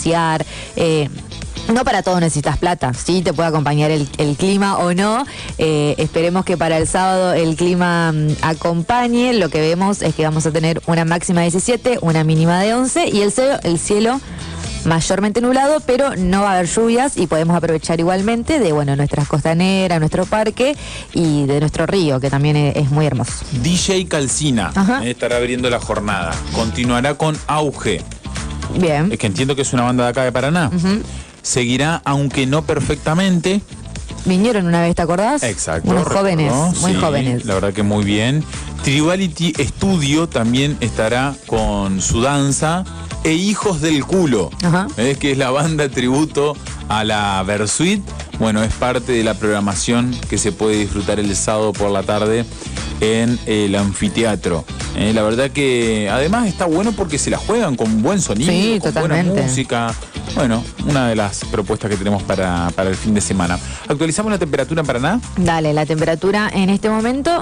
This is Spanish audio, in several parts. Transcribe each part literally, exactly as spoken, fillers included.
pasear. Eh, No para todo necesitas plata, sí, te puede acompañar el, el clima o no. Eh, esperemos que para el sábado el clima mm, acompañe. Lo que vemos es que vamos a tener una máxima de diecisiete, una mínima de once y el cielo, el cielo mayormente nublado, pero no va a haber lluvias y podemos aprovechar igualmente de bueno nuestras costaneras, nuestro parque y de nuestro río, que también es, es muy hermoso. D J Calcina eh, estará abriendo la jornada. Continuará con Auge. Bien. Es que entiendo que es una banda de acá de Paraná. Uh-huh. Seguirá, aunque no perfectamente. Vinieron una vez, ¿te acordás? Exacto. Unos jóvenes, muy sí, jóvenes. La verdad que muy bien. Tribality Studio también estará con su danza. E Hijos del Culo, Ajá. ¿ves? Que es la banda tributo a la Versuit. Bueno, es parte de la programación que se puede disfrutar el sábado por la tarde en el anfiteatro. Eh, la verdad que además está bueno porque se la juegan con buen sonido, sí, con totalmente. buena música. Bueno, una de las propuestas que tenemos para, para el fin de semana. ¿Actualizamos la temperatura en Paraná? Dale, la temperatura en este momento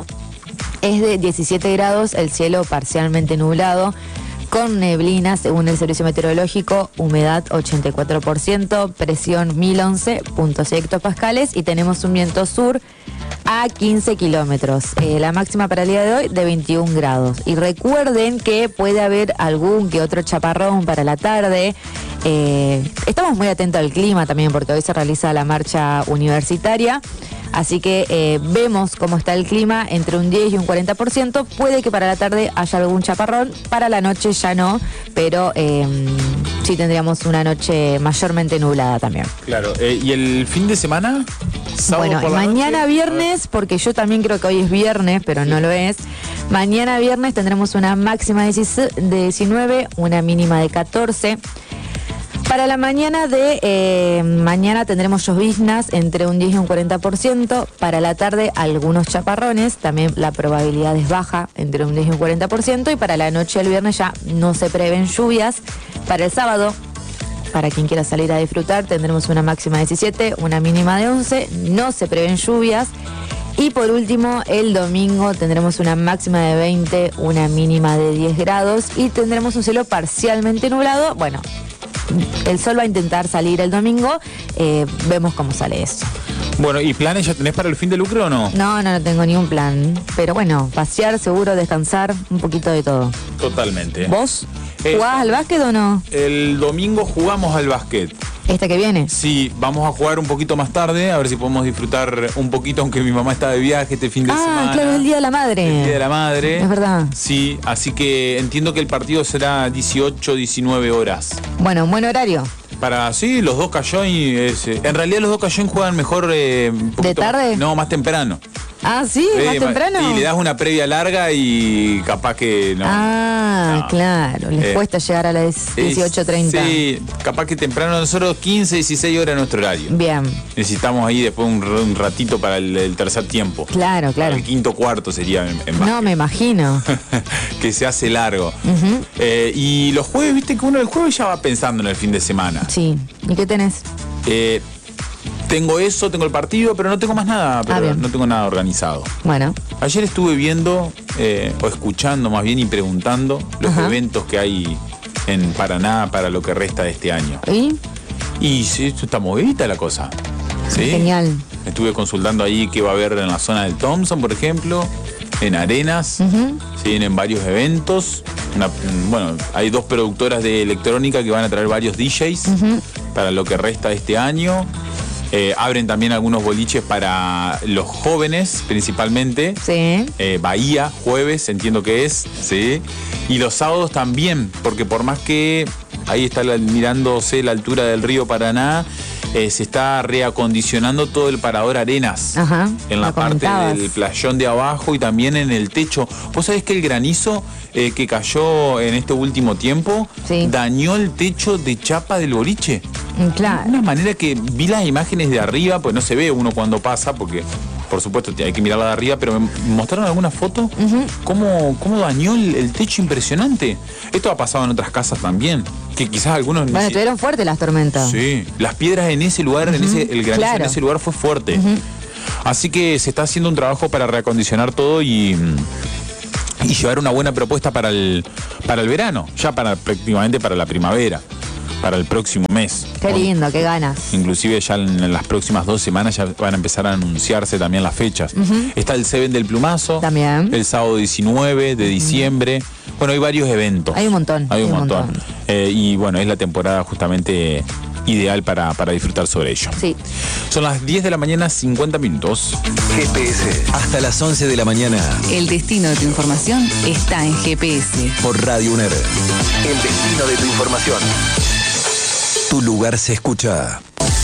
es de diecisiete grados, el cielo parcialmente nublado, con neblina según el servicio meteorológico, humedad ochenta y cuatro por ciento, presión mil once punto seis hectopascales y tenemos un viento sur a quince kilómetros. Eh, la máxima para el día de hoy de veintiún grados. Y recuerden que puede haber algún que otro chaparrón para la tarde. Eh, estamos muy atentos al clima también porque hoy se realiza la marcha universitaria. Así que eh, vemos cómo está el clima entre un diez y un cuarenta por ciento. Puede que para la tarde haya algún chaparrón, para la noche ya no, pero eh, sí tendríamos una noche mayormente nublada también. Claro, eh, ¿y el fin de semana? Bueno, por la mañana noche, viernes, porque yo también creo que hoy es viernes, pero sí, no lo es. Mañana viernes tendremos una máxima de diecinueve, una mínima de catorce. Para la mañana de eh, mañana tendremos lloviznas entre un diez y un cuarenta por ciento. Para la tarde algunos chaparrones, también la probabilidad es baja entre un diez y un cuarenta por ciento. Y para la noche del viernes ya no se prevén lluvias. Para el sábado, para quien quiera salir a disfrutar, tendremos una máxima de diecisiete, una mínima de once. No se prevén lluvias. Y por último, el domingo tendremos una máxima de veinte, una mínima de diez grados. Y tendremos un cielo parcialmente nublado. Bueno, el sol va a intentar salir el domingo, eh, vemos cómo sale eso. Bueno, ¿y planes ya tenés para el fin de lucro o no? No, no, no tengo ni un plan, pero bueno, pasear, seguro, descansar, un poquito de todo. Totalmente. ¿Vos Eh, jugás al básquet o no? El domingo jugamos al básquet. ¿Esta que viene? Sí, vamos a jugar un poquito más tarde, a ver si podemos disfrutar un poquito, aunque mi mamá está de viaje este fin de ah, semana. Ah, claro, es el Día de la Madre. El Día de la Madre. Es verdad. Sí, así que entiendo que el partido será dieciocho, diecinueve horas. Bueno, un buen horario. Para, sí, los dos Cayoin, es, eh, en realidad los dos Cayoin juegan mejor... Eh, un ¿De tarde? Más, no, más temprano. Ah, ¿sí? Eh, ¿Más temprano? Y le das una previa larga y capaz que no. Ah, no. claro, les eh, cuesta llegar a las dieciocho treinta. Sí, capaz que temprano, nosotros quince, dieciséis horas nuestro horario. Bien. Necesitamos ahí después un, un ratito para el, el tercer tiempo. Claro, claro. El quinto cuarto sería en, en No, me imagino. que se hace largo. Uh-huh. eh, y los jueves, viste que uno el jueves ya va pensando en el fin de semana. Sí. ¿Y qué tenés? Eh, tengo eso, tengo el partido, pero no tengo más nada, pero ah, no tengo nada organizado. Bueno. Ayer estuve viendo, eh, o escuchando más bien y preguntando los Ajá. eventos que hay en Paraná para lo que resta de este año. ¿Y? Y sí, está movidita la cosa. ¿Sí? Genial. Estuve consultando ahí qué va a haber en la zona del Thompson, por ejemplo, en Arenas, uh-huh. se vienen varios eventos. Una, bueno, hay dos productoras de electrónica que van a traer varios D Js uh-huh. para lo que resta de este año. Eh, abren también algunos boliches para los jóvenes, principalmente. Sí. Eh, Bahía, jueves, entiendo que es, sí. Y los sábados también, porque por más que ahí está la, mirándose la altura del río Paraná, eh, se está reacondicionando todo el parador Arenas. Ajá, en la parte comentabas. del playón de abajo y también en el techo. ¿Vos sabés que el granizo eh, que cayó en este último tiempo sí. dañó el techo de chapa del boliche? Claro. De una manera que vi las imágenes de arriba, pues no se ve uno cuando pasa, porque por supuesto hay que mirarla de arriba, pero me mostraron alguna foto, uh-huh. cómo, cómo dañó el, el techo impresionante. Esto ha pasado en otras casas también, que quizás algunos... Bueno, estuvieron fuertes las tormentas. Sí, las piedras en ese lugar, uh-huh. en ese, el granizo claro. en ese lugar fue fuerte. Uh-huh. Así que se está haciendo un trabajo para reacondicionar todo y... y llevar una buena propuesta para el, para el verano, ya para prácticamente para la primavera. para el próximo mes. Qué lindo, qué ganas. Inclusive ya en las próximas dos semanas ya van a empezar a anunciarse también las fechas. Uh-huh. Está el Seven del Plumazo. También. El sábado diecinueve de diciembre. Uh-huh. Bueno, hay varios eventos. Hay un montón. Hay un hay montón. montón. Eh, y bueno, es la temporada justamente ideal para, para disfrutar sobre ello. Sí. Son las diez de la mañana, cincuenta minutos. G P S. Hasta las once de la mañana. El destino de tu información está en G P S. Por Radio UNER. El destino de tu información. Tu lugar se escucha.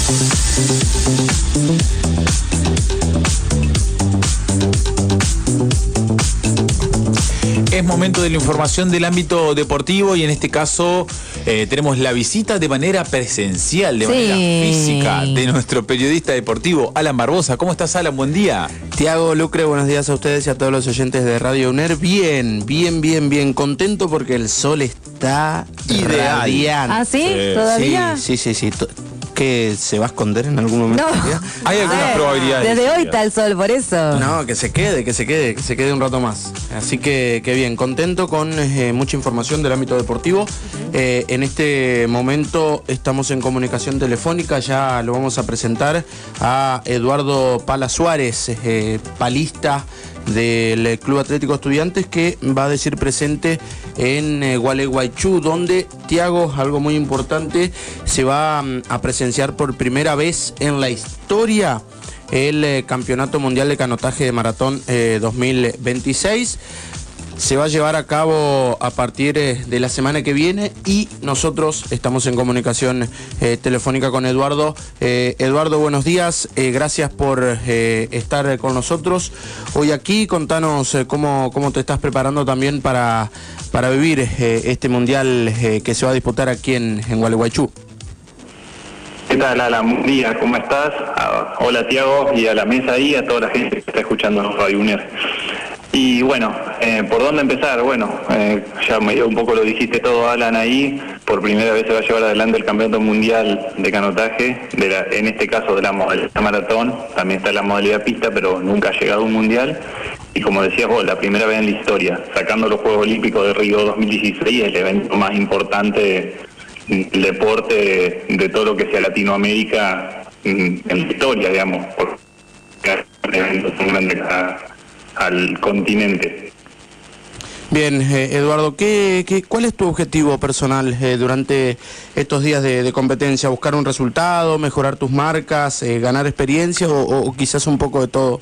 Es momento de la información del ámbito deportivo y en este caso eh, tenemos la visita de manera presencial, de sí. manera física, de nuestro periodista deportivo, Alan Barbosa. ¿Cómo estás, Alan? Buen día. Tiago, Lucre, buenos días a ustedes y a todos los oyentes de Radio UNER. Bien, bien, bien, bien. Contento porque el sol está ideal. ¿Ah, sí? sí. ¿Todavía? Sí, sí, sí. sí. ¿Que se va a esconder en algún momento? No. Hay algunas ver, probabilidades. Desde hoy está el sol, por eso. No, que se quede, que se quede, que se quede un rato más. Así que, que bien, contento con eh, mucha información del ámbito deportivo. Eh, en este momento estamos en comunicación telefónica, ya lo vamos a presentar a Eduardo Pala Suárez, eh, palista del Club Atlético Estudiantes, que va a decir presente en eh, Gualeguaychú, donde, Tiago, algo muy importante, se va um, a presenciar por primera vez en la historia el eh, Campeonato Mundial de Canotaje de Maratón eh, dos mil veintiséis. Se va a llevar a cabo a partir eh, de la semana que viene y nosotros estamos en comunicación eh, telefónica con Eduardo. Eh, Eduardo, buenos días, eh, gracias por eh, estar con nosotros hoy aquí. Contanos eh, cómo, cómo te estás preparando también para, para vivir eh, este mundial eh, que se va a disputar aquí en, en Gualeguaychú. ¿Qué tal, Alan? Buen día, ¿cómo estás? Ah, hola, Tiago, y a la mesa ahí, a toda la gente que está escuchando en Radio UNER. Y bueno, eh, ¿por dónde empezar? Bueno, eh, ya medio un poco lo dijiste todo, Alan, ahí. Por primera vez se va a llevar adelante el Campeonato Mundial de Canotaje, de la, en este caso de la modalidad maratón. También está la modalidad pista, pero nunca ha llegado a un mundial. Y como decías vos, la primera vez en la historia, sacando los Juegos Olímpicos de Río dos mil dieciséis, el evento más importante del deporte de, de todo lo que sea Latinoamérica en, en la historia, digamos, por el evento tan grande a, al continente. Bien, eh, Eduardo, ¿qué, qué, ¿cuál es tu objetivo personal eh, durante estos días de, de competencia? ¿Buscar un resultado, mejorar tus marcas, eh, ganar experiencia o, o quizás un poco de todo?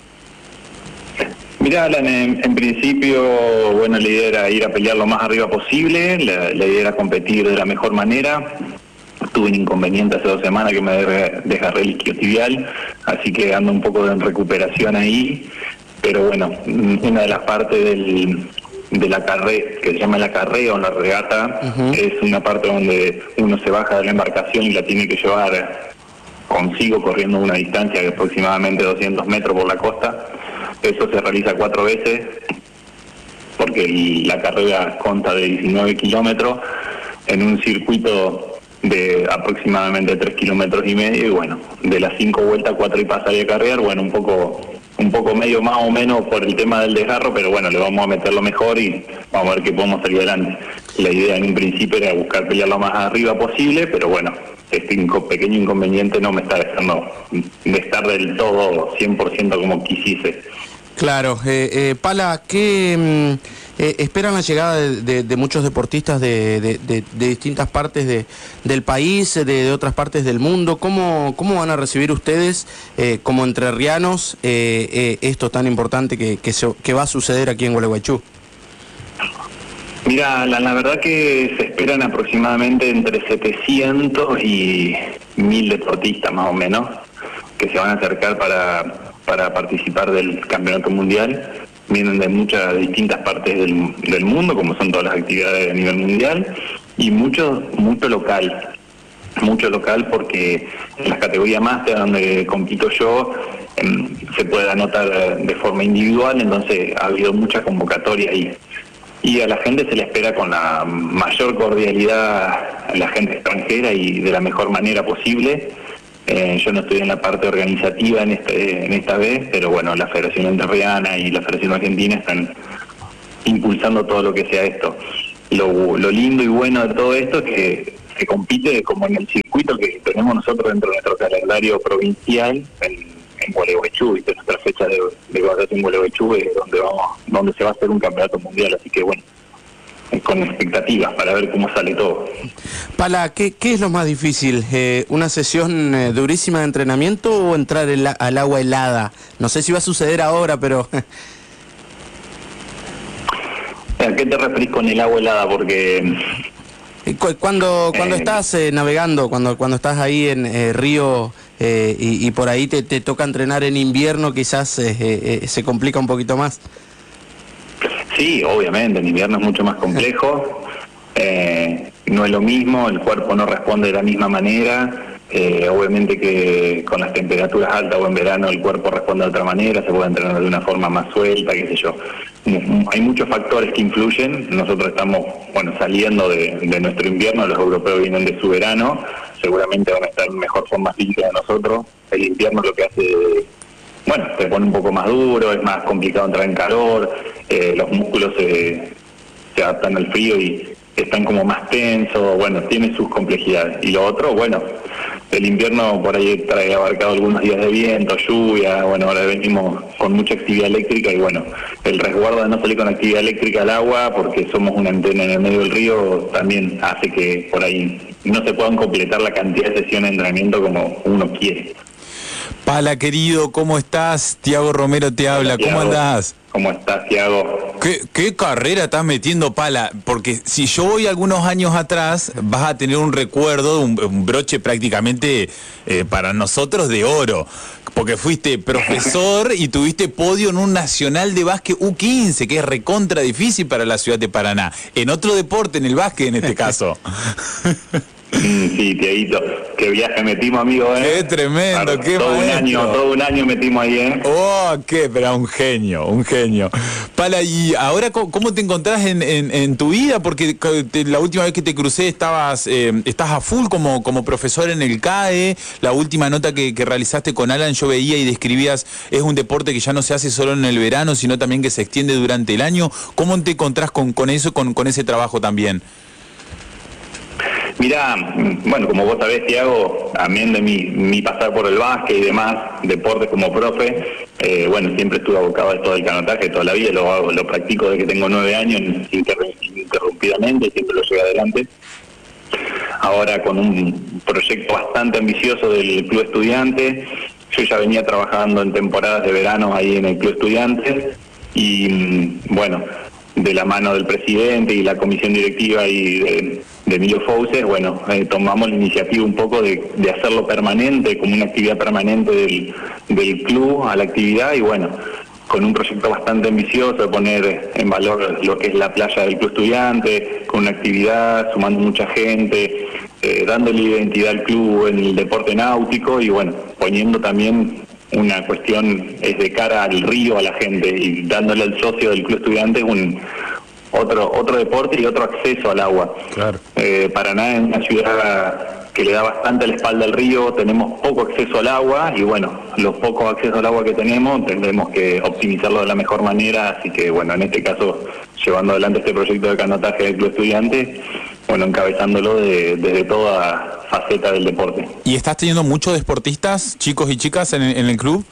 Mirá, Alan, en, en principio, bueno, la idea era ir a pelear lo más arriba posible, la, la idea era competir de la mejor manera. Tuve un inconveniente hace dos semanas que me desgarré el isquiotibial, así que ando un poco en recuperación ahí. Pero bueno, una de las partes del, de la carrera, que se llama la carrera o la regata, uh-huh. es una parte donde uno se baja de la embarcación y la tiene que llevar consigo corriendo una distancia de aproximadamente doscientos metros por la costa. Eso se realiza cuatro veces, porque el, la carrera consta de diecinueve kilómetros en un circuito de aproximadamente tres kilómetros y medio, y bueno, de las cinco vueltas, cuatro y pasaría a carrear, bueno, un poco... un poco medio más o menos por el tema del desgarro, pero bueno, le vamos a meter lo mejor y vamos a ver que podemos salir adelante. La idea en un principio era buscar pelear lo más arriba posible, pero bueno, este inco- pequeño inconveniente no me está dejando de estar del todo cien por ciento como quisiese. Claro, eh, eh, Pala, ¿qué eh, esperan la llegada de, de, de muchos deportistas de, de, de, de distintas partes de, del país, de, de otras partes del mundo? ¿Cómo, cómo van a recibir ustedes eh, como entrerrianos eh, eh, esto tan importante que, que, se, que va a suceder aquí en Gualeguaychú? Mira, la, la verdad que se esperan aproximadamente entre setecientos y mil deportistas más o menos que se van a acercar para... para participar del campeonato mundial. Vienen de muchas distintas partes del, del mundo, como son todas las actividades a nivel mundial, y mucho, mucho local, mucho local porque en las categorías máster donde compito yo eh, se puede anotar de forma individual, entonces ha habido mucha convocatoria ahí. Y a la gente se le espera con la mayor cordialidad a la gente extranjera y de la mejor manera posible. Eh, yo no estoy en la parte organizativa en este en esta vez, pero bueno, la Federación Entrerriana y la Federación Argentina están impulsando todo lo que sea esto. Lo, lo lindo y bueno de todo esto es que se compite como en el circuito que tenemos nosotros dentro de nuestro calendario provincial en, en Gualeguaychú, y nuestra fecha de, de Gualeguaychú en Gualeguaychú es donde vamos, donde se va a hacer un campeonato mundial, así que bueno, con expectativas para ver cómo sale todo. Pala, ¿qué, qué es lo más difícil? Eh, ¿Una sesión eh, durísima de entrenamiento o entrar el, al agua helada? No sé si va a suceder ahora, pero... ¿A qué te referís con el agua helada? Porque... Cuando cuando eh, estás eh, navegando, cuando cuando estás ahí en eh, río eh, y, y por ahí te, te toca entrenar en invierno, quizás eh, eh, se complica un poquito más. Sí, obviamente, en invierno es mucho más complejo, eh, no es lo mismo, el cuerpo no responde de la misma manera, eh, obviamente que con las temperaturas altas o en verano el cuerpo responde de otra manera, se puede entrenar de una forma más suelta, qué sé yo. Hay muchos factores que influyen, nosotros estamos, bueno, saliendo de, de nuestro invierno, los europeos vienen de su verano, seguramente van a estar en mejor forma física de nosotros, el invierno lo que hace... Bueno, se pone un poco más duro, es más complicado entrar en calor, eh, los músculos se, se adaptan al frío y están como más tensos, bueno, tiene sus complejidades. Y lo otro, bueno, el invierno por ahí trae abarcado algunos días de viento, lluvia, bueno, ahora venimos con mucha actividad eléctrica y bueno, el resguardo de no salir con actividad eléctrica al agua, porque somos una antena en el medio del río, también hace que por ahí no se puedan completar la cantidad de sesiones de entrenamiento como uno quiere. Pala, querido, ¿cómo estás? Tiago Romero te habla, Hola, ¿cómo andás? ¿Cómo estás, Tiago? ¿Qué, ¿Qué carrera estás metiendo, Pala? Porque si yo voy algunos años atrás, vas a tener un recuerdo, un, un broche prácticamente eh, para nosotros de oro. Porque fuiste profesor y tuviste podio en un nacional de básquet U quince, que es recontra difícil para la ciudad de Paraná. En otro deporte, en el básquet en este caso. Sí, Tiaguito, qué viaje metimos, amigo, ¿eh? Qué tremendo, claro, qué todo un maestro. año, todo un año metimos ahí, ¿eh? Oh, qué, pero un genio, un genio. Pala, y ahora, ¿cómo te encontrás en, en, en tu vida? Porque te, la última vez que te crucé estabas, eh, estás a full como, como profesor en el C A E. La última nota que, que realizaste con Alan, yo veía y describías, es un deporte que ya no se hace solo en el verano, sino también que se extiende durante el año. ¿Cómo te encontrás con, con eso, con, con ese trabajo también? Mirá, bueno, como vos sabés, Tiago, también de mi, mi pasar por el básquet y demás, deportes como profe, eh, bueno, siempre estuve abocado a esto del canotaje toda la vida, lo hago, lo practico desde que tengo nueve años inter, interrumpidamente, siempre lo llevo adelante. Ahora con un proyecto bastante ambicioso del Club Estudiante, yo ya venía trabajando en temporadas de verano ahí en el Club Estudiante y bueno, de la mano del presidente y la comisión directiva y de, de Emilio Fouces, bueno, eh, tomamos la iniciativa un poco de, de hacerlo permanente, como una actividad permanente del, del club a la actividad y bueno, con un proyecto bastante ambicioso de poner en valor lo que es la playa del Club Estudiante, con una actividad, sumando mucha gente, eh, dándole identidad al club en el deporte náutico y bueno, poniendo también una cuestión es de cara al río, a la gente, y dándole al socio del Club Estudiante un otro otro deporte y otro acceso al agua. Claro. Eh, Paraná es una ciudad que le da bastante la espalda al río, tenemos poco acceso al agua y bueno, los pocos accesos al agua que tenemos tendremos que optimizarlo de la mejor manera, así que bueno, en este caso, llevando adelante este proyecto de canotaje del Club Estudiante, bueno, encabezándolo de, desde toda faceta del deporte. ¿Y estás teniendo muchos deportistas, chicos y chicas, en, en el club?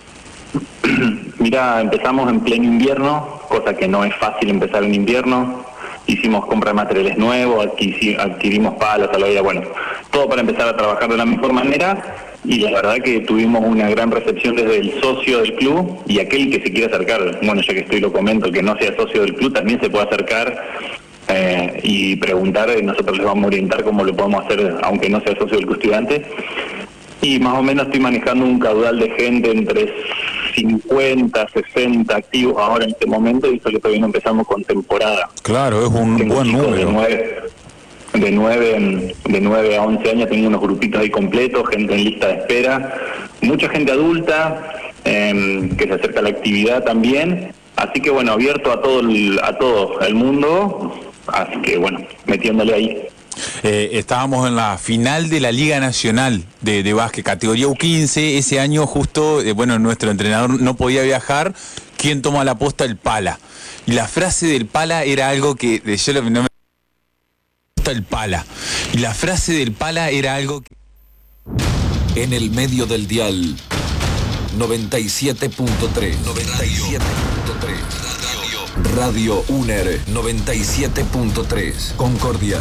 Mira, empezamos en pleno invierno, cosa que no es fácil empezar en invierno. Hicimos compra de materiales nuevos, adquirimos palos, salvavidas, bueno, todo para empezar a trabajar de la mejor manera. Y la verdad que tuvimos una gran recepción desde el socio del club y aquel que se quiera acercar, bueno, ya que estoy lo comento, que no sea socio del club, también se puede acercar eh, y preguntar, nosotros les vamos a orientar cómo lo podemos hacer, aunque no sea socio del Club Estudiante. Y más o menos estoy manejando un caudal de gente entre cincuenta, sesenta activos ahora en este momento, y eso que todavía no empezamos con temporada. Claro, es un Tengo buen número. De nueve, de, nueve, de nueve a once años tengo unos grupitos ahí completos, gente en lista de espera, mucha gente adulta eh, que se acerca a la actividad también, así que bueno, abierto a todo el, a todo el mundo, así que bueno, metiéndole ahí. Eh, estábamos en la final de la Liga Nacional de, de Básquet, categoría U quince, ese año justo, eh, bueno, nuestro entrenador no podía viajar, ¿quién toma la posta? El Pala. Y la frase del Pala era algo que de, yo no me gusta el pala. Y la frase del pala era algo que... En el medio del dial, noventa y siete punto tres. noventa y siete punto tres. Radio UNER, noventa y siete punto tres. Concordia.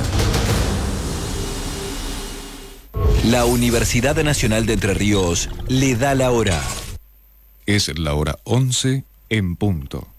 La Universidad Nacional de Entre Ríos le da la hora. Es la hora once en punto.